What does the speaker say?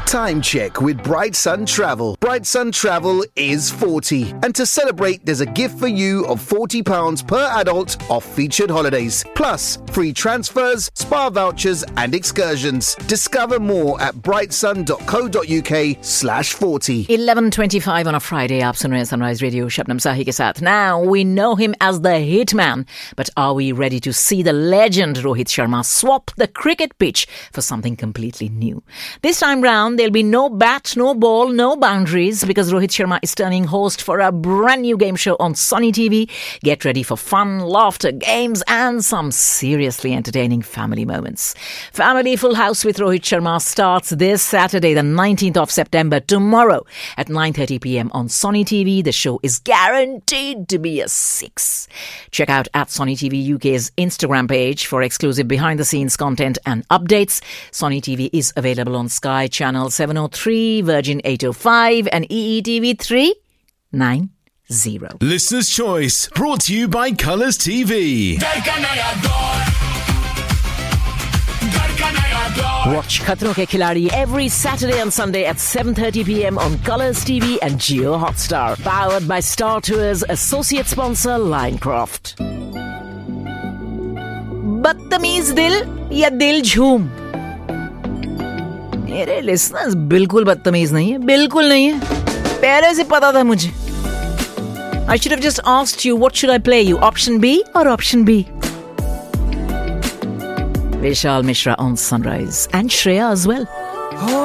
Time check with Bright Sun Travel. Bright Sun Travel is 40. And to celebrate, there's a gift for you of £40 per adult off featured holidays. Plus, free transfers, spa vouchers and excursions. Discover more at brightsun.co.uk/40. 11:25 on a Friday. आप सुन रहे हैं Sunrise Radio Shabnam Sahi के साथ. Now, we know him as the hitman. But are we ready to see the legend Rohit Sharma swap the cricket pitch for something completely new? This time round, there'll be no bat, no ball, no boundaries because Rohit Sharma is turning host for a brand new game show on Sunny TV. Get ready for fun, laughter, games and some seriously entertaining family moments. Family Full House with Rohit Sharma starts this Saturday, the 19th of September, tomorrow at 9:30 p.m. on Sunny TV. The show is guaranteed to be a 6. Check out at Sunny TV UK's Instagram page for exclusive behind-the-scenes content and updates. Sunny TV is available on Sky Channel 703, Virgin 805 and EETV 390. Listener's Choice, brought to you by Colours TV. Watch Khatron Ke Khiladi every Saturday and Sunday at 7:30 p.m. on Colours TV and Jio Hotstar. Powered by Star Tours, associate sponsor Linecroft. बदतमीज दिल या दिल झूम? मेरे listeners बिल्कुल बदतमीज नहीं है, बिल्कुल नहीं है. पहले से पता था मुझे. I should have just asked you, what should I play you? Option B or option B? Vishal Mishra on Sunrise and Shreya as well.